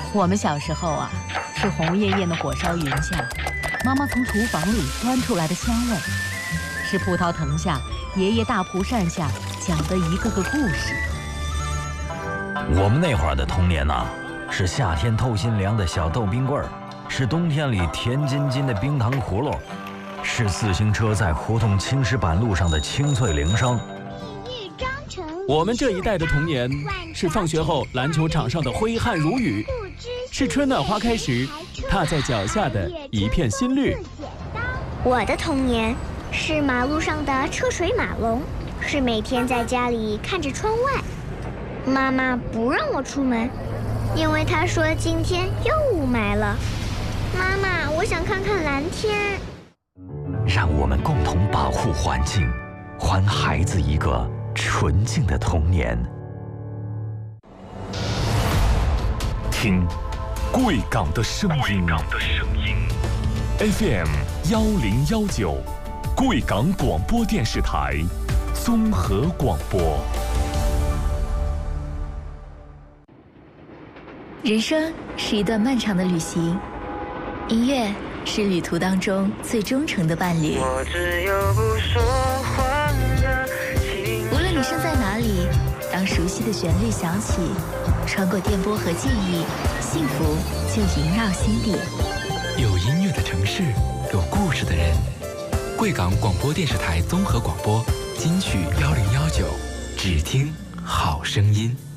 我们小时候啊，是红艳艳的火烧云下，妈妈从厨房里端出来的香味，是葡萄藤下爷爷大蒲扇下讲的一个个故事。 我们那会儿的童年呐，是夏天透心凉的小豆冰棍儿，是冬天里甜津津的冰糖葫芦，是自行车在胡同青石板路上的清脆铃声。 我们这一代的童年，是放学后篮球场上的挥汗如雨，是春暖花开时踏在脚下的一片新绿。 我的童年是马路上的车水马龙，是每天在家里看着窗外。妈妈不让我出门，因为她说今天又雾霾了。妈妈，我想看看蓝天。 让我们共同保护环境，还孩子一个纯净的童年。 听贵港的声音，FM 1019，贵港广播电视台综合广播。 人生是一段漫长的旅行，音乐是旅途当中最忠诚的伴侣。无论你身在哪里，当熟悉的旋律响起，穿过电波和记忆，幸福就萦绕心底。 有音乐的城市，有故事的人。贵港广播电视台综合广播金曲1019，只听好声音。